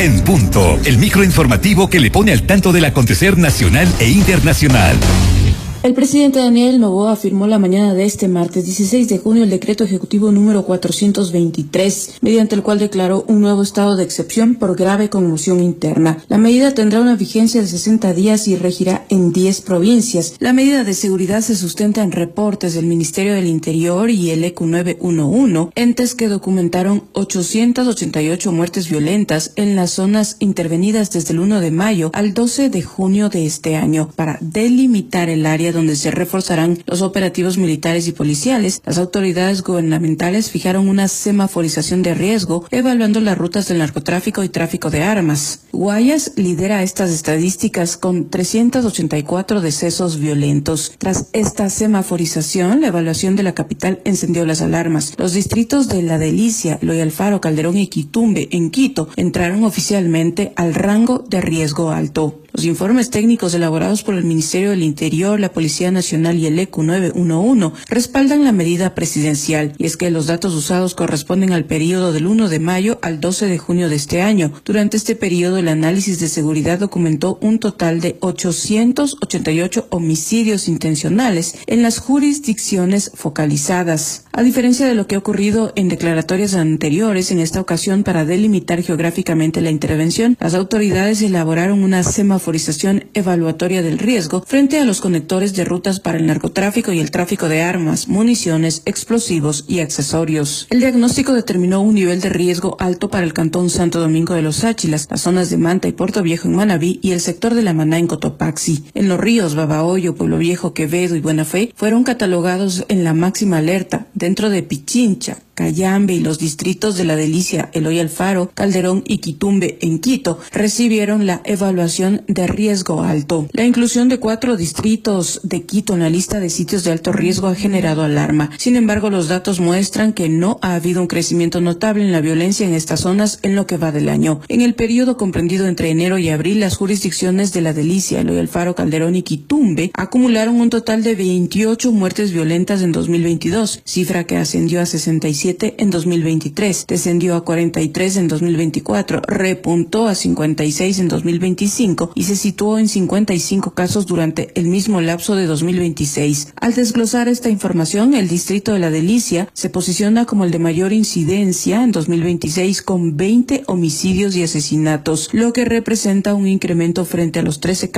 en punto. El microinformativo que le pone al tanto del acontecer nacional e internacional. El presidente Daniel Noboa firmó la mañana de este martes 16 de junio el decreto ejecutivo número 423, mediante el cual declaró un nuevo estado de excepción por grave conmoción interna. La medida tendrá una vigencia de 60 días y regirá en 10 provincias. La medida de seguridad se sustenta en reportes del Ministerio del Interior y el ECU 911, entes que documentaron 888 muertes violentas en las zonas intervenidas desde el 1 de mayo al 12 de junio de este año. Para delimitar el área donde se reforzarán los operativos militares y policiales, las autoridades gubernamentales fijaron una semaforización de riesgo, evaluando las rutas del narcotráfico y tráfico de armas. Guayas lidera estas estadísticas con 384 decesos violentos. Tras esta semaforización, la evaluación de la capital encendió las alarmas. Los distritos de La Delicia, Eloy Alfaro, Calderón y Quitumbe, en Quito, entraron oficialmente al rango de riesgo alto. Los informes técnicos elaborados por el Ministerio del Interior, la Policía Nacional y el ECU 911 respaldan la medida presidencial, y es que los datos usados corresponden al periodo del 1 de mayo al 12 de junio de este año. Durante este periodo, el análisis de seguridad documentó un total de 888 homicidios intencionales en las jurisdicciones focalizadas. A diferencia de lo que ha ocurrido en declaratorias anteriores, en esta ocasión, para delimitar geográficamente la intervención, las autoridades elaboraron una semaforización evaluatoria del riesgo frente a los conectores de rutas para el narcotráfico y el tráfico de armas, municiones, explosivos y accesorios. El diagnóstico determinó un nivel de riesgo alto para el cantón Santo Domingo de los Áchilas, las zonas de Manta y Puerto Viejo en Manabí y el sector de La Maná en Cotopaxi. En los ríos Babahoyo, Pueblo Viejo, Quevedo y Buena Fe fueron catalogados en la máxima alerta. Dentro de Pichincha, Cayambe y los distritos de La Delicia, Eloy Alfaro, Calderón y Quitumbe en Quito recibieron la evaluación de riesgo alto. La inclusión de 4 distritos de Quito en la lista de sitios de alto riesgo ha generado alarma. Sin embargo, los datos muestran que no ha habido un crecimiento notable en la violencia en estas zonas en lo que va del año. En el periodo comprendido entre enero y abril, las jurisdicciones de La Delicia, Eloy Alfaro, Calderón y Quitumbe acumularon un total de 28 muertes violentas en 2022, cifra que ascendió a 67 en 2023, descendió a 43 en 2024, repuntó a 56 en 2025 y se situó en 55 casos durante el mismo lapso de 2026. Al desglosar esta información, el distrito de La Delicia se posiciona como el de mayor incidencia en 2026 con 20 homicidios y asesinatos, lo que representa un incremento frente a los 13